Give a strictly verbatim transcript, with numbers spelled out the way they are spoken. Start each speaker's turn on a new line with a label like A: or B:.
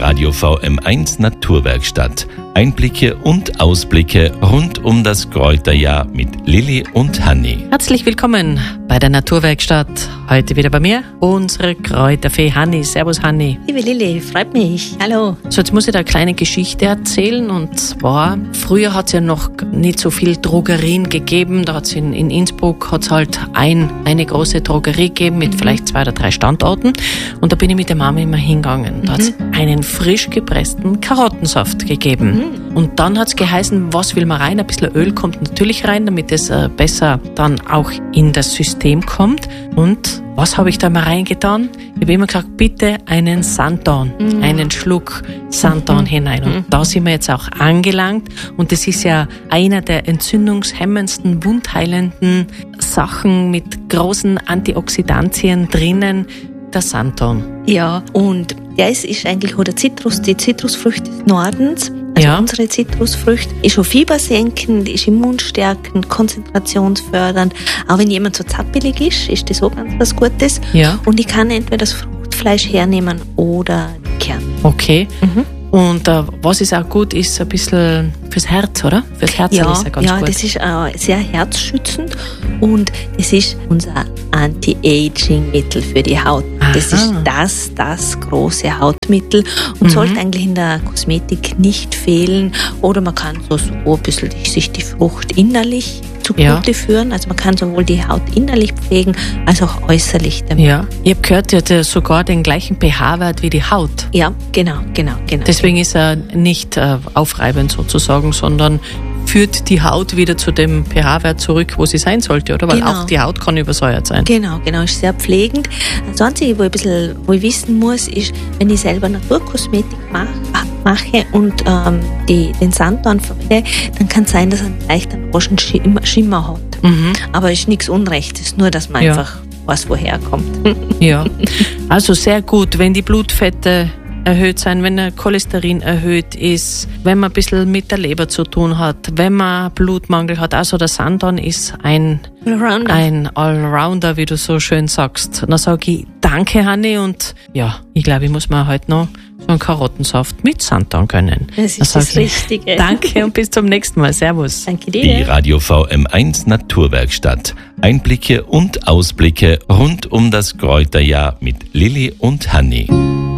A: Radio V M eins Naturwerkstatt. Einblicke und Ausblicke rund um das Kräuterjahr mit Lilly und Hanni.
B: Herzlich willkommen bei der Naturwerkstatt. Heute wieder bei mir unsere Kräuterfee Hanni. Servus Hanni.
C: Liebe Lilly, freut mich. Hallo.
B: So, jetzt muss ich da eine kleine Geschichte erzählen. Und zwar, früher hat es ja noch nicht so viel Drogerien gegeben. Da hat es in, in Innsbruck hat's halt ein, eine große Drogerie gegeben mit mhm. vielleicht zwei oder drei Standorten. Und da bin ich mit der Mama immer hingegangen. Da mhm. hat es einen frisch gepressten Karottensaft gegeben. Mhm. Und dann hat es geheißen, was will man rein? Ein bisschen Öl kommt natürlich rein, damit es äh, besser dann auch in das System kommt. Und was habe ich da mal reingetan? Ich habe immer gesagt, bitte einen Sanddorn, mm. einen Schluck Sanddorn mm. hinein. Und mm. da sind wir jetzt auch angelangt. Und das ist ja einer der entzündungshemmendsten, wundheilenden Sachen mit großen Antioxidantien drinnen, der Sanddorn.
C: Ja, und der ist, ist eigentlich oder Zitrus, die Zitrusfrucht des Nordens. Also ja. unsere Zitrusfrucht ist schon fiebersenkend, ist immunstärkend, konzentrationsfördernd. Auch wenn jemand so zappelig ist, ist das auch ganz was Gutes.
B: Ja.
C: Und ich kann entweder das Fruchtfleisch hernehmen oder die Kerne.
B: Okay. Mhm. Und äh, was ist auch gut, ist ein bisschen fürs Herz, oder? Fürs Herz
C: ja,
B: ist er ganz
C: ja,
B: gut.
C: Ja, das ist äh, sehr herzschützend und es ist unser Anti-Aging-Mittel für die Haut. Aha. Das ist das, das große Hautmittel und mhm. sollte eigentlich in der Kosmetik nicht fehlen. Oder man kann so, so ein bisschen sich die Frucht innerlich zugute ja. führen. Also man kann sowohl die Haut innerlich pflegen, als auch äußerlich damit.
B: Ja, ich habe gehört, die hat sogar den gleichen pH-Wert wie die Haut.
C: Ja, genau, genau, genau.
B: Deswegen ist er nicht äh, aufreibend sozusagen, sondern führt die Haut wieder zu dem pH-Wert zurück, wo sie sein sollte, oder? Weil genau. auch die Haut kann übersäuert sein.
C: Genau, genau, ist sehr pflegend. Das Einzige, wo ich, ein bisschen, wo ich wissen muss, ist, wenn ich selber Naturkosmetik mache, mache und ähm, die, den Sanddorn verwende, dann kann es sein, dass er einen leichten orangen Schimmer hat. Mhm. Aber es ist nichts Unrechtes, nur dass man ja. einfach weiß, woher kommt.
B: Ja, also sehr gut, wenn die Blutfette erhöht sein, wenn der Cholesterin erhöht ist, wenn man ein bisschen mit der Leber zu tun hat, wenn man Blutmangel hat. Also der Sanddorn ist ein Allrounder, ein Allrounder, wie du so schön sagst. Dann sage ich danke, Hanni, und ja, ich glaube, ich muss mir heute noch so einen Karottensaft mit Sanddorn gönnen.
C: Das ist das Richtige.
B: Danke und bis zum nächsten Mal. Servus.
C: Danke dir.
A: Die Radio V M eins Naturwerkstatt. Einblicke und Ausblicke rund um das Kräuterjahr mit Lilly und Hanni.